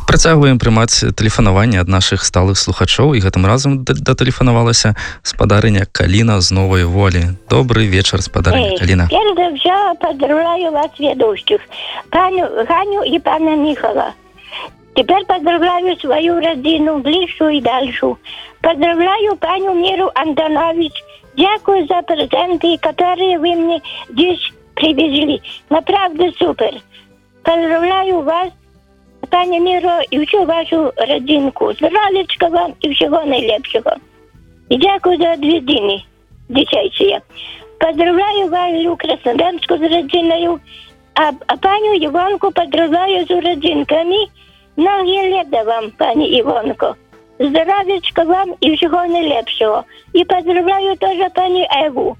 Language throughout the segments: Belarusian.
Працягваем прымаць тэлефанаванне ад нашых сталых слухачоў, і гэтым разам датэлефанавалася спадарыня Каліна з Новой Волі. Добрый вечер, спадарыня Каліна. Прежде всего поздравляю вас, ведущих, паню Ганю и пана Михала. Теперь поздравляю свою родину, ближнюю и дальшую. Поздравляю паню Миру Антонович. Дякую за презенты, которые вы мне здесь привезли. Направда супер. Поздравляю вас, пані Міро, і всю вашу родинку. Здоров'ячка вам і всього найлепшого. І дякую за відвідини, дитячі. Поздравляю Валю Краснодарську з родиною, а паню Івонку поздравляю з родинками. Многие лета вам, пані Івонко. Здоров'ячка вам і всього найлепшого. І поздравляю теж пані Еву,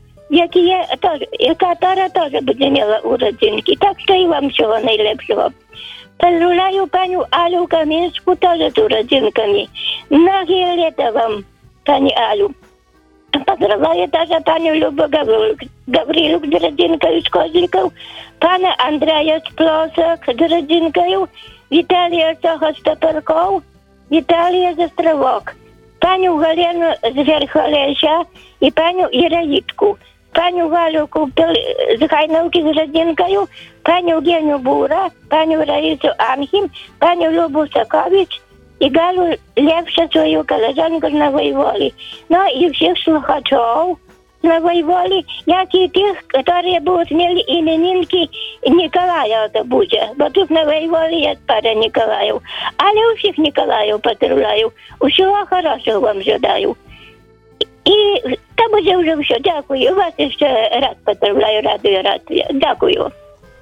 яка теж буде мала у родинки. Так що і вам всього найлепшого. Поздравляю паню Алю Каменскую тоже с родинками. Многие лета вам, пани Алю. Поздравляю тоже паню Любу Гаврилюк с родинкой из Козликов, пана Андрея Сплосок с родинкой, Виталия Соха с Топорков, Виталия з Островок, паню Галену з Верхолеща и паню Ираитку. Паню Валю з Хайновки з родинкою, паню Геню Бура, паню Раису Анхим, паню Любу Сакович и Галу Левша, свою коллежанку з Нової Волі. Ну и всех слухачов з Нової Волі, як и тех, которые будут мели именинки Николая это будет. Бо тут в Нової Волі есть пара Николаев. Але у всех Николаев поздравляю. Всего хорошего вам желаю. І та буде вже все. Дякую. Вас ще раз поздравляю, радую. Дякую.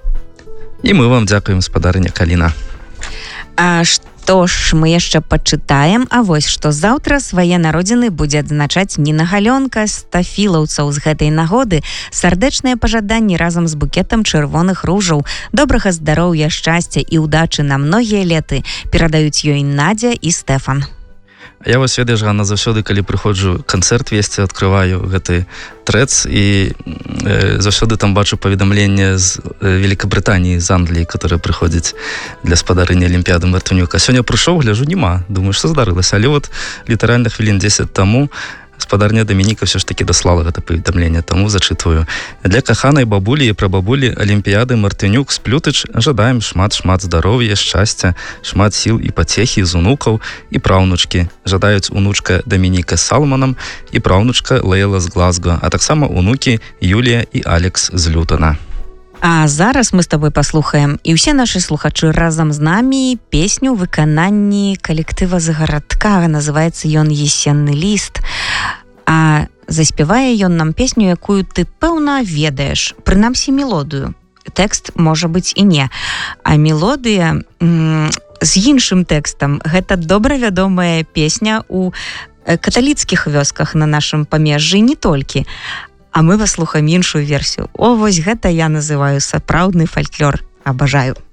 І ми вам дякуємо, спадарыня Каліна. А што ж, мы яшчэ пачытаем, а вось што заўтра свае народзіны будзе адзначаць Ніна Галёнка з тафілаўцаў. З гэтай нагоды сардэчныя пажаданні разам з букетам чырвоных ружаў, добрага здароўя, шчасця і ўдачы на многія леты перадаюць ёй Надзя і Стэфан. Я вас ведаеш, Ганна, заўсёды, калі прыходжу канцэрт весці, адкрываю гэты трэц і заўсёды там бачу паведамленне з Великабрытаніі, з Англіі, которая прыходзіць для спадарыні Алімпіяды Мартынюк. А сёння прыйшоў, гляжу, няма. Думаю, што здарылася. Але вот літаральна хвілін 10 таму спадарня Дамініка все ж таки даслала гэта паведамленне, таму зачытваю. Для каханай бабулі і прабабулі Алімпіяды Мартынюк з Плютыч жадаем шмат здароўя, шчасця, шмат сіл і пацехі з унукаў і праўнучкі. Жадаюць унучка Дамініка з Салманам і праўнучка Лейла з Глазго, а таксама унукі Юлія і Алекс з Лютона. А зараз мы з табой паслухаем і ўсе нашы слухачы разам з намі песню ў выкананні калектыва з гарадка. Называецца ён «Есенны ліст». А заспявае ён нам песню, якую ты, пэўна, ведаеш. Прынамсі мелодыю. Тэкст, можа быць, і не. А мелодыя з іншым тэкстам. Гэта добра вядомая песня ў каталіцкіх вёсках на нашым памежжы, не толькі. А мы вас слухаем іншую версію. О, вось гэта я называю сапраўдны фальклор. Абажаю.